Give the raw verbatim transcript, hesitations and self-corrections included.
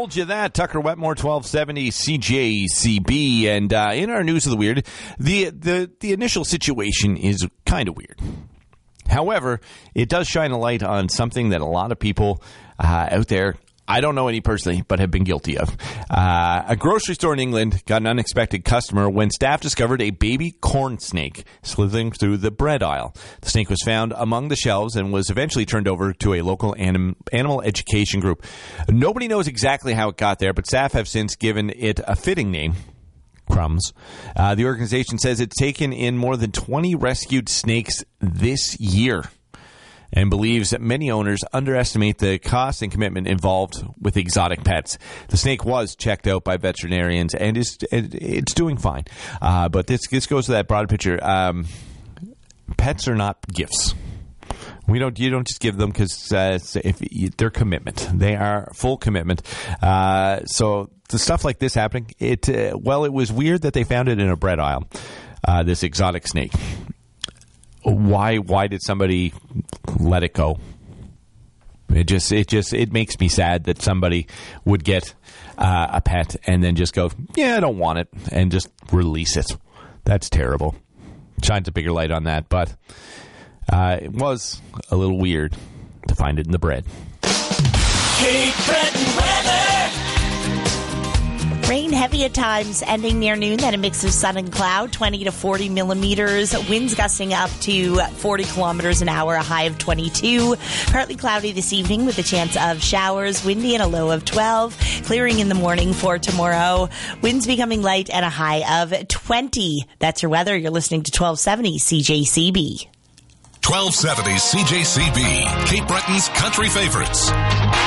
Told you that. Tucker Wetmore, twelve seventy C J C B. And uh, in our news of the weird, the, the, the initial situation is kind of weird. However, it does shine a light on something that a lot of people uh, out there, I don't know any personally, but have been guilty of. Uh, a grocery store in England got an unexpected customer when staff discovered a baby corn snake slithering through the bread aisle. The snake was found among the shelves and was eventually turned over to a local anim- animal education group. Nobody knows exactly how it got there, but staff have since given it a fitting name. Crumbs. Uh, the organization says it's taken in more than twenty rescued snakes this year, and believes that many owners underestimate the cost and commitment involved with exotic pets. The snake was checked out by veterinarians and is it's doing fine. Uh, but this this goes to that broader picture. Um, pets are not gifts. We don't. You don't just give them because uh, if you, they're commitment. They are full commitment. Uh, so the stuff like this happening. It uh, well, it was weird that they found it in a bread aisle. Uh, this exotic snake. Why? Why did somebody let it go? It just, it just, it makes me sad that somebody would get uh, a pet and then just go, yeah, I don't want it, and just release it. That's terrible. Shines a bigger light on that, but uh, it was a little weird to find it in the bread. Cape Breton weather. Rain heavy at times, ending near noon, then a mix of sun and cloud, twenty to forty millimeters. Winds gusting up to forty kilometers an hour, a high of twenty-two. Partly cloudy this evening with a chance of showers, windy and a low of twelve. Clearing in the morning for tomorrow. Winds becoming light and a high of twenty. That's your weather. You're listening to twelve seventy C J C B. twelve seventy C J C B, Cape Breton's country favorites.